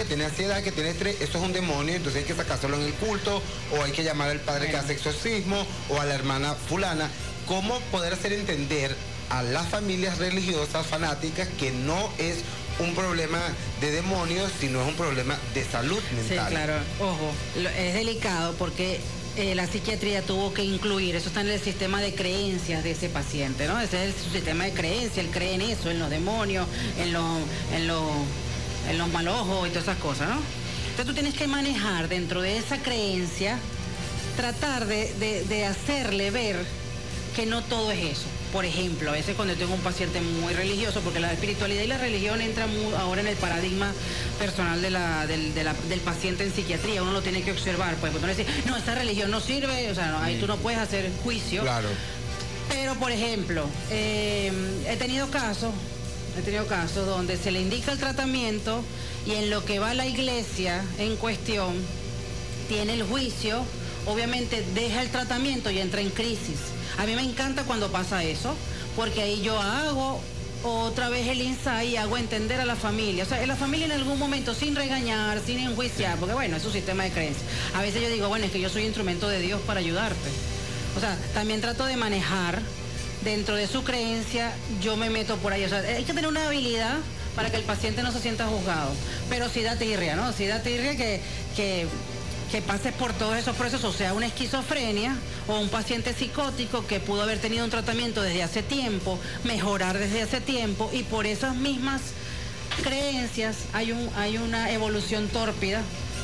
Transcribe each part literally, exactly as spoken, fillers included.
tiene ansiedad, que tiene estrés, eso es un demonio, entonces hay que sacárselo en el culto, o hay que llamar al padre bueno. que hace exorcismo, o a la hermana fulana. ¿Cómo poder hacer entender a las familias religiosas fanáticas que no es un problema de demonios, sino es un problema de salud mental? Sí, claro. Ojo, es delicado porque eh, la psiquiatría tuvo que incluir, eso está en el sistema de creencias de ese paciente, ¿no? Ese es su sistema de creencias, él cree en eso, en los demonios, en los, en los, en los mal ojos y todas esas cosas, ¿no? Entonces tú tienes que manejar dentro de esa creencia, tratar de, de, de hacerle ver que no todo es eso. Por ejemplo, a veces cuando yo tengo un paciente muy religioso, porque la espiritualidad y la religión entran muy ahora en el paradigma personal de la, del, de la, del paciente en psiquiatría, uno lo tiene que observar, pues cuando uno dice, no, esta religión no sirve, o sea, no, ahí tú no puedes hacer juicio. Claro. Pero, por ejemplo, eh, he tenido casos, he tenido casos donde se le indica el tratamiento y en lo que va la iglesia en cuestión, tiene el juicio, obviamente deja el tratamiento y entra en crisis. A mí me encanta cuando pasa eso, porque ahí yo hago otra vez el insight y hago entender a la familia. O sea, la familia en algún momento, sin regañar, sin enjuiciar, porque bueno, es su sistema de creencias. A veces yo digo, bueno, es que yo soy instrumento de Dios para ayudarte. O sea, también trato de manejar dentro de su creencia, yo me meto por ahí. O sea, hay que tener una habilidad para que el paciente no se sienta juzgado. Pero sí da tirria, ¿no? Sí da tirria que... que que pases por todos esos procesos, o sea, una esquizofrenia o un paciente psicótico que pudo haber tenido un tratamiento desde hace tiempo, mejorar desde hace tiempo, y por esas mismas creencias hay, un, hay una evolución tórpida.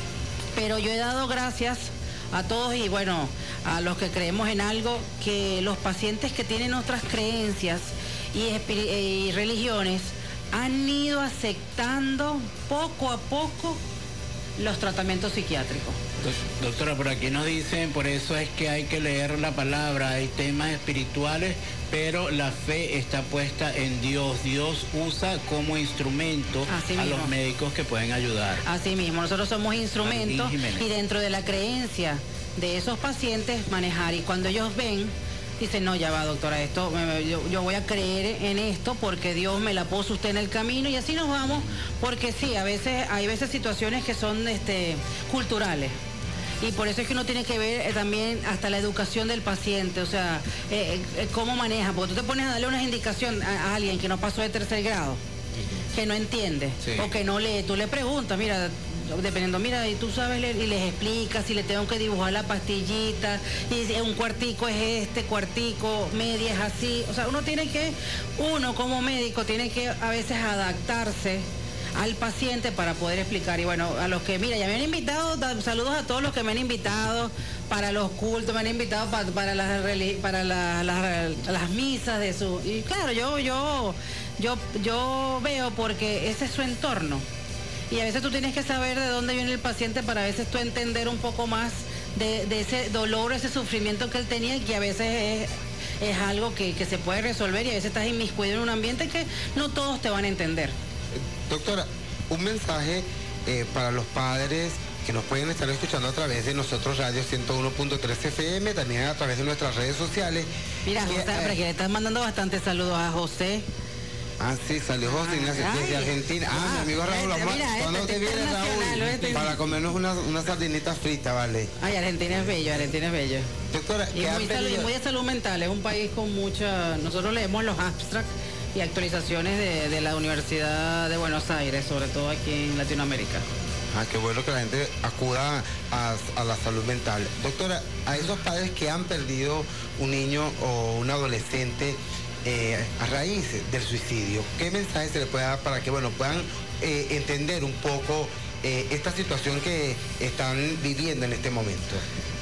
Pero yo he dado gracias a todos y bueno, a los que creemos en algo, que los pacientes que tienen otras creencias y, y religiones han ido aceptando poco a poco los tratamientos psiquiátricos. Doctora, por aquí nos dicen, por eso es que hay que leer la palabra, hay temas espirituales, pero la fe está puesta en Dios. Dios usa como instrumento a los médicos que pueden ayudar. Así mismo, nosotros somos instrumentos y dentro de la creencia de esos pacientes manejar, y cuando ellos ven, dicen, no, ya va, doctora, esto, yo, yo voy a creer en esto porque Dios me la puso usted en el camino, y así nos vamos, porque sí, a veces hay veces situaciones que son este, culturales. Y por eso es que uno tiene que ver eh, también hasta la educación del paciente, o sea, eh, eh, cómo maneja, porque tú te pones a darle unas indicaciones a, a alguien que no pasó de tercer grado, que no entiende, sí, o que no lee, tú le preguntas, mira, dependiendo, mira, y tú sabes leer, y les explicas, si le tengo que dibujar la pastillita, y si un cuartico es este, cuartico, media es así, o sea, uno tiene que, uno como médico tiene que a veces adaptarse al paciente para poder explicar. Y bueno, a los que, mira, ya me han invitado, saludos a todos los que me han invitado para los cultos, me han invitado para, para, las, para la, las, las misas de su... Y claro, yo, yo, yo, yo veo porque ese es su entorno. Y a veces tú tienes que saber de dónde viene el paciente para a veces tú entender un poco más de, de ese dolor, ese sufrimiento que él tenía, y que a veces es... es algo que, que se puede resolver, y a veces estás inmiscuido en un ambiente que no todos te van a entender. Doctora, un mensaje eh, para los padres que nos pueden estar escuchando a través de nosotros Radio ciento uno punto tres F M, también a través de nuestras redes sociales. Mira, que, José, eh, pero que le están mandando bastantes saludos a José. Ah, sí, salió José Ignacio desde Argentina. Ah, ah, mi amigo Raúl, este, vamos, mira, ¿cuándo este, te vienes, Raúl? Este, para comernos unas una sardinitas fritas, vale. Ay, Argentina es bello, Argentina es bello. Doctora, y muy, salud, y muy de salud mental, es un país con mucha... Nosotros leemos los abstracts y actualizaciones de, de la Universidad de Buenos Aires, sobre todo aquí en Latinoamérica. Ah, qué bueno que la gente acuda a, a la salud mental. Doctora, a esos padres que han perdido un niño o un adolescente eh, a raíz del suicidio, ¿qué mensaje se les puede dar para que, bueno, puedan eh, entender un poco eh, esta situación que están viviendo en este momento?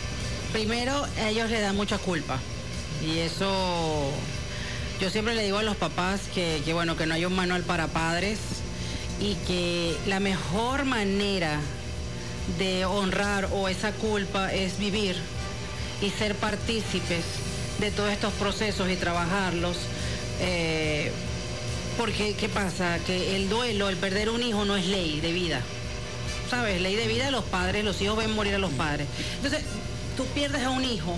Primero, a ellos les da mucha culpa, y eso... Yo siempre le digo a los papás que, que, bueno, que no hay un manual para padres, y que la mejor manera de honrar o esa culpa es vivir y ser partícipes de todos estos procesos y trabajarlos. Eh, porque, ¿qué pasa? Que el duelo, el perder un hijo no es ley de vida. ¿Sabes? Ley de vida de los padres, los hijos ven morir a los padres. Entonces, tú pierdes a un hijo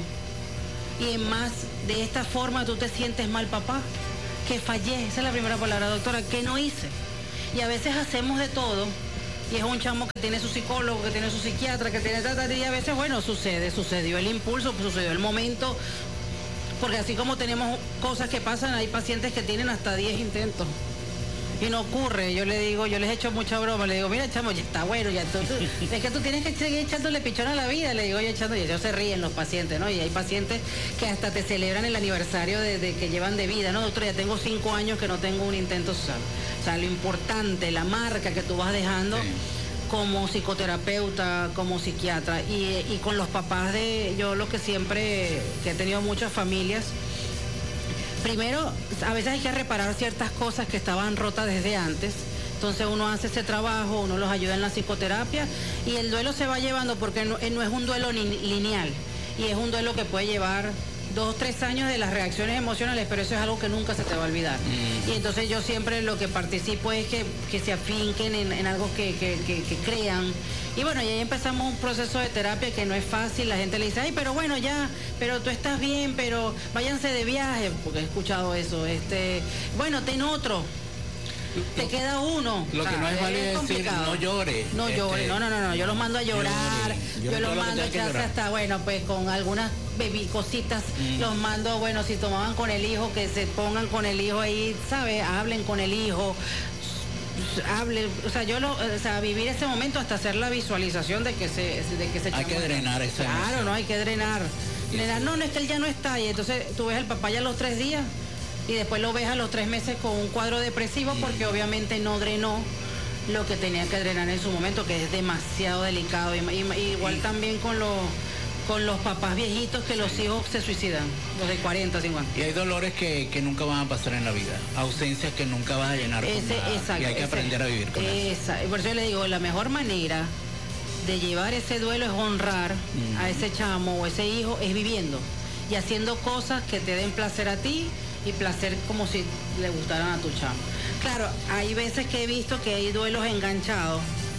y en más de esta forma tú te sientes mal, papá, que fallé, esa es la primera palabra, doctora, que no hice. Y a veces hacemos de todo y es un chamo que tiene su psicólogo, que tiene su psiquiatra, que tiene tata, y a veces, bueno, sucede, sucedió el impulso, sucedió el momento, porque así como tenemos cosas que pasan, hay pacientes que tienen hasta diez intentos. Y no ocurre, yo le digo, yo les he hecho mucha broma, le digo, mira chamo, ya está bueno, ya tú, tú, es que tú tienes que seguir echándole pichón a la vida, le digo yo echando, y ellos se ríen los pacientes, ¿no? Y hay pacientes que hasta te celebran el aniversario de, de que llevan de vida, ¿no? Doctor, ya tengo cinco años que no tengo un intento social. O sea, lo importante, la marca que tú vas dejando sí. como psicoterapeuta, como psiquiatra, y, y con los papás de, yo lo que siempre, que he tenido muchas familias, primero, a veces hay que reparar ciertas cosas que estaban rotas desde antes. Entonces uno hace ese trabajo, uno los ayuda en la psicoterapia y el duelo se va llevando porque no, no es un duelo lineal y es un duelo que puede llevar dos, tres años de las reacciones emocionales, pero eso es algo que nunca se te va a olvidar. Mm. Y entonces yo siempre lo que participo es que, que se afinquen en, en algo que, que, que, que crean. Y bueno, y ahí empezamos un proceso de terapia que no es fácil. La gente le dice, ay, pero bueno, ya, pero tú estás bien, pero váyanse de viaje, porque he escuchado eso. Este, bueno, ten otro. Te queda uno. Lo o sea, que no es válido es decir, no llores. No este, llores, no, no, no, no, yo los mando a llorar, llore, yo los mando a echarse hasta, bueno, pues con algunas baby cositas, mm. los mando, bueno, si tomaban con el hijo, que se pongan con el hijo ahí, ¿sabes? Hablen con el hijo, hablen, o sea, yo lo, o sea, vivir ese momento hasta hacer la visualización de que se, de que se hay que drenar esa Claro, emoción. no, hay que drenar. Sí, drenar, sí. No, no es que él ya no está, y entonces tú ves al papá ya los tres días, y después lo ves a los tres meses con un cuadro depresivo porque obviamente no drenó lo que tenía que drenar en su momento, que es demasiado delicado. Y, y, igual también con los con los papás viejitos que los hijos se suicidan, los de cuarenta, cincuenta. Y hay dolores que, que nunca van a pasar en la vida, ausencias que nunca vas a llenar ese, con nada, exacto, y hay que ese, aprender a vivir con esa, eso. Por eso yo le digo, la mejor manera de llevar ese duelo es honrar mm. a ese chamo o ese hijo, es viviendo y haciendo cosas que te den placer a ti y placer como si le gustaran a tu chamo. Claro, hay veces que he visto que hay duelos enganchados,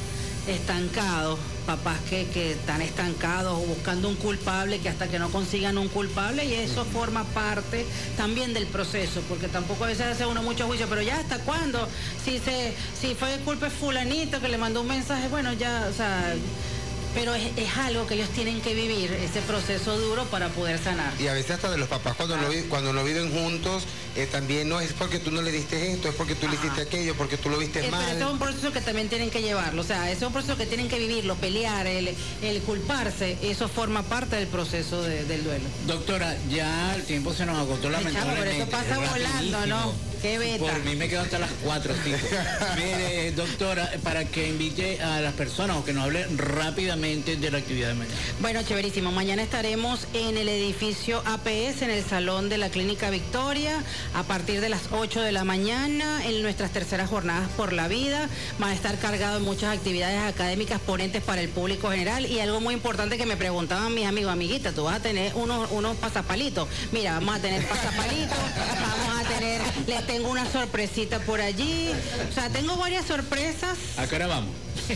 estancados, papás que, que están estancados o buscando un culpable, que hasta que no consigan un culpable, y eso forma parte también del proceso, porque tampoco a veces hace uno mucho juicio, pero ya hasta cuándo, si se, si fue culpa de fulanito que le mandó un mensaje, bueno, ya, o sea, pero es, es algo que ellos tienen que vivir, ese proceso duro para poder sanar. Y a veces hasta de los papás cuando, ah. no, cuando no viven juntos, eh, también no es porque tú no le diste esto, es porque tú Ajá. le hiciste aquello, porque tú lo viste eh, mal. Pero eso es un proceso que también tienen que llevarlo, o sea, eso es un proceso que tienen que vivirlo, pelear, el, el culparse, eso forma parte del proceso de, del duelo. Doctora, ya el tiempo se nos agotó lamentablemente. Pero eso pasa volando, ¿no? Qué beta. Por mí me quedo hasta las cuatro, cinco. Mire, doctora, para que invite a las personas o que nos hable rápidamente de la actividad de mañana. Bueno, chéverísimo. Mañana estaremos en el edificio A P S, en el Salón de la Clínica Victoria, a partir de las ocho de la mañana, en nuestras terceras jornadas por la vida. Va a estar cargado de muchas actividades académicas, ponentes para el público general, y algo muy importante que me preguntaban mis amigos, amiguita, tú vas a tener unos, unos pasapalitos. Mira, vamos a tener pasapalitos, vamos a tener, les tengo una sorpresita por allí, o sea, tengo varias sorpresas. ¿A qué hora vamos?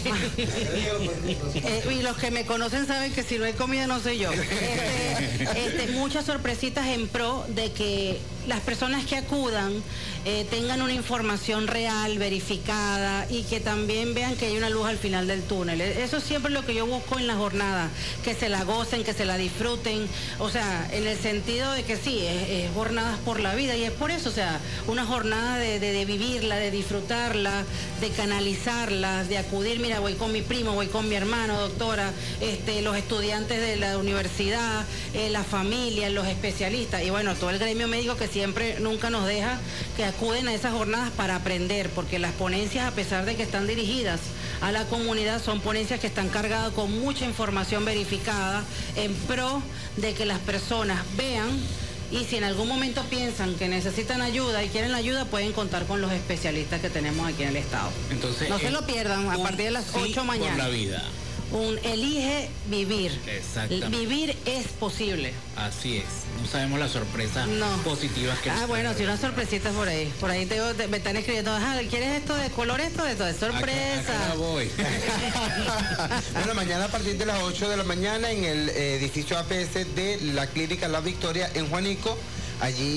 eh, y los que me conocen saben que si no hay comida no soy yo. Este, este, muchas sorpresitas en pro de que las personas que acudan eh, tengan una información real, verificada, y que también vean que hay una luz al final del túnel. Eso siempre es lo que yo busco en la jornada, que se la gocen, que se la disfruten, o sea, en el sentido de que sí, es, es jornadas por la vida, y es por eso, o sea, una jornada de, de, de vivirla, de disfrutarla, de canalizarla, de acudir, mira, voy con mi primo, voy con mi hermano, doctora, este, los estudiantes de la universidad, eh, la familia, los especialistas, y bueno, todo el gremio médico que siempre nunca nos deja, que acuden a esas jornadas para aprender, porque las ponencias, a pesar de que están dirigidas a la comunidad, son ponencias que están cargadas con mucha información verificada en pro de que las personas vean, y si en algún momento piensan que necesitan ayuda y quieren la ayuda, pueden contar con los especialistas que tenemos aquí en el estado. Entonces, no se lo pierdan, a partir de las ocho mañana. Por la vida. Un elige vivir. Exactamente. Vivir es posible. Así es. No sabemos las sorpresas no. positivas que Ah, bueno, sí, unas sorpresitas por ahí. Por ahí te, te, me están escribiendo, ah, ¿quieres esto de color, esto de todo? Es sorpresa. Acá, acá voy. Bueno, mañana a partir de las ocho de la mañana en el eh, edificio A P S de la Clínica La Victoria en Juanico. Allí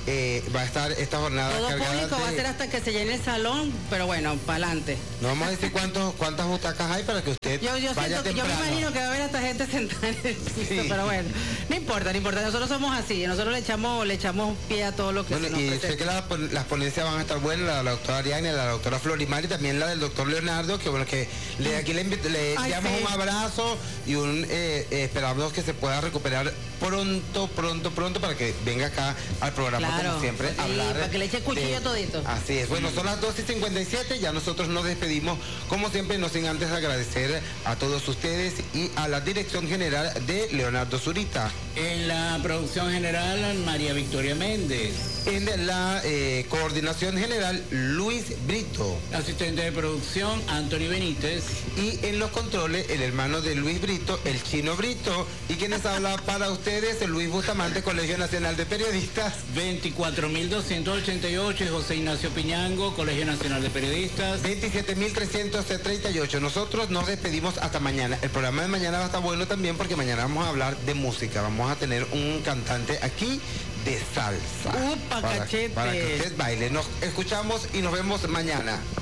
eh, va a estar esta jornada todo cargada público de... va a ser hasta que se llene el salón, pero bueno, para adelante. No vamos a decir cuántos, cuántas butacas hay para que usted yo, yo vaya siento, temprano. Yo me imagino que va a haber hasta gente sentada en el piso, sí. Pero bueno, no importa, no importa. Nosotros somos así, nosotros le echamos le echamos pie a todo lo que bueno, se nos y presenta. sé que la, las ponencias van a estar buenas, la, la doctora Ariane, la doctora Florimar y también la del doctor Leonardo, que bueno, que le, aquí le, le enviamos sí. un abrazo y un eh, eh, esperamos que se pueda recuperar pronto, pronto, pronto para que venga acá al programa, claro, como siempre, sí, hablar. Para que le eche cuchillo de, todito. Así es. Bueno, son las dos y cincuenta y siete, ya nosotros nos despedimos, como siempre, no sin antes agradecer a todos ustedes y a la dirección general de Leonardo Zurita. En la producción general, María Victoria Méndez. En la eh, coordinación general, Luis Brito. Asistente de producción, Anthony Benítez. Y en los controles, el hermano de Luis Brito, el Chino Brito. Y quienes habla para ustedes, el Luis Bustamante, Colegio Nacional de Periodistas. veinticuatro mil doscientos ochenta y ocho, José Ignacio Piñango, Colegio Nacional de Periodistas. veintisiete mil trescientos treinta y ocho. Nosotros nos despedimos hasta mañana. El programa de mañana va a estar bueno también porque mañana vamos a hablar de música. Vamos a tener un cantante aquí de salsa. Upa, para, cachete. Para que usted baile. Nos escuchamos y nos vemos mañana.